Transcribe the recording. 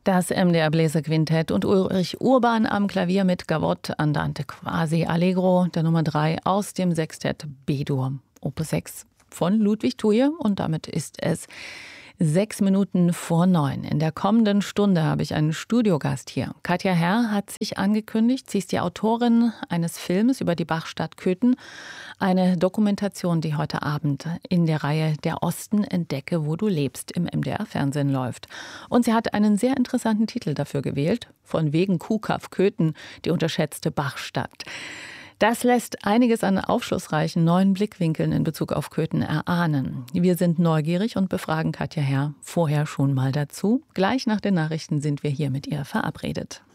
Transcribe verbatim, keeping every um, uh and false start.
Das M D R Bläserquintett und Ulrich Urban am Klavier mit Gavotte Andante quasi Allegro, der Nummer drei aus dem Sextett B-Dur, Opus sechs von Ludwig Thuye. Und damit ist es sechs Minuten vor neun. In der kommenden Stunde habe ich einen Studiogast hier. Katja Herr hat sich angekündigt. Sie ist die Autorin eines Films über die Bachstadt Köthen. Eine Dokumentation, die heute Abend in der Reihe Der Osten entdecke, wo du lebst im M D R-Fernsehen läuft. Und sie hat einen sehr interessanten Titel dafür gewählt. Von wegen Kuhkaff Köthen, die unterschätzte Bachstadt. Das lässt einiges an aufschlussreichen neuen Blickwinkeln in Bezug auf Köthen erahnen. Wir sind neugierig und befragen Katja Herr vorher schon mal dazu. Gleich nach den Nachrichten sind wir hier mit ihr verabredet.